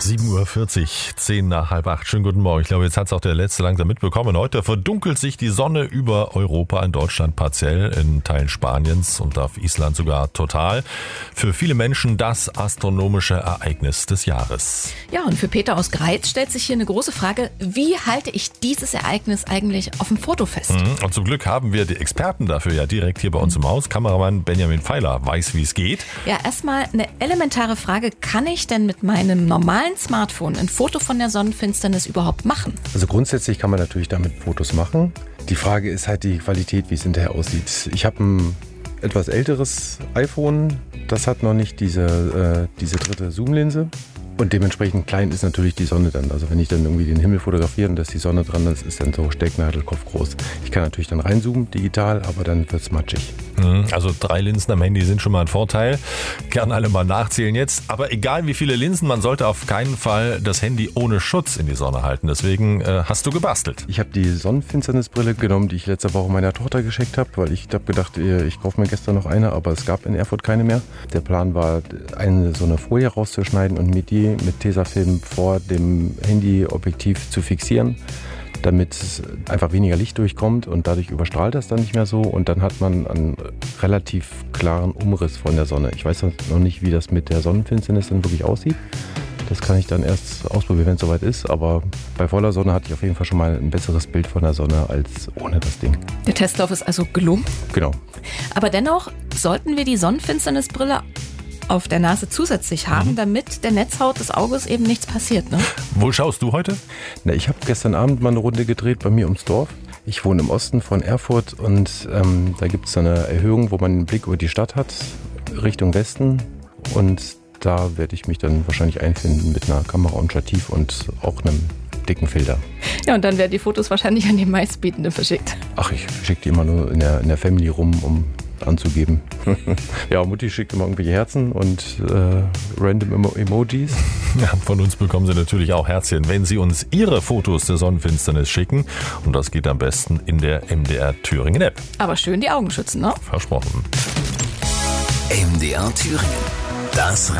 7:40 Uhr, 10 nach halb 8. Schönen guten Morgen. Ich glaube, jetzt hat es auch der Letzte langsam mitbekommen. Heute verdunkelt sich die Sonne über Europa, in Deutschland partiell, in Teilen Spaniens und auf Island sogar total. Für viele Menschen das astronomische Ereignis des Jahres. Ja, und für Peter aus Greiz stellt sich hier eine große Frage, wie halte ich dieses Ereignis eigentlich auf dem Foto fest? Und zum Glück haben wir die Experten dafür ja direkt hier bei uns im Haus. Kameramann Benjamin Pfeiler weiß, wie es geht. Ja, erstmal eine elementare Frage, kann ich denn mit meinem normalen Smartphone ein Foto von der Sonnenfinsternis überhaupt machen? Also grundsätzlich kann man natürlich damit Fotos machen. Die Frage ist halt die Qualität, wie es hinterher aussieht. Ich habe ein etwas älteres iPhone, das hat noch nicht diese dritte Zoomlinse. Und dementsprechend klein ist natürlich die Sonne dann. Also wenn ich dann irgendwie den Himmel fotografiere und da ist die Sonne dran, das ist dann so Stecknadelkopf groß. Ich kann natürlich dann reinzoomen, digital, aber dann wird es matschig. Also 3 Linsen am Handy sind schon mal ein Vorteil. Gerne alle mal nachzählen jetzt. Aber egal wie viele Linsen, man sollte auf keinen Fall das Handy ohne Schutz in die Sonne halten. Deswegen hast du gebastelt. Ich habe die Sonnenfinsternisbrille genommen, die ich letzte Woche meiner Tochter geschenkt habe, weil ich habe gedacht, ich kaufe mir gestern noch eine, aber es gab in Erfurt keine mehr. Der Plan war, so eine Folie rauszuschneiden und mit Tesafilm vor dem Handyobjektiv zu fixieren, damit einfach weniger Licht durchkommt und dadurch überstrahlt das dann nicht mehr so und dann hat man einen relativ klaren Umriss von der Sonne. Ich weiß noch nicht, wie das mit der Sonnenfinsternis dann wirklich aussieht. Das kann ich dann erst ausprobieren, wenn es soweit ist, aber bei voller Sonne hatte ich auf jeden Fall schon mal ein besseres Bild von der Sonne als ohne das Ding. Der Testlauf ist also gelungen? Genau. Aber dennoch sollten wir die Sonnenfinsternisbrille auf der Nase zusätzlich haben, damit der Netzhaut des Auges eben nichts passiert, ne? Wo schaust du heute? Na, ich habe gestern Abend mal eine Runde gedreht bei mir ums Dorf. Ich wohne im Osten von Erfurt und da gibt es eine Erhöhung, wo man einen Blick über die Stadt hat, Richtung Westen. Und da werde ich mich dann wahrscheinlich einfinden mit einer Kamera und Stativ und auch einem dicken Filter. Ja, und dann werden die Fotos wahrscheinlich an die meistbietenden verschickt. Ach, ich schicke die immer nur in der Family rum, um anzugeben. Ja, Mutti schickt immer irgendwelche Herzen und random Emojis. Ja, von uns bekommen Sie natürlich auch Herzchen, wenn Sie uns Ihre Fotos der Sonnenfinsternis schicken. Und das geht am besten in der MDR Thüringen App. Aber schön die Augen schützen, ne? Versprochen. MDR Thüringen. Das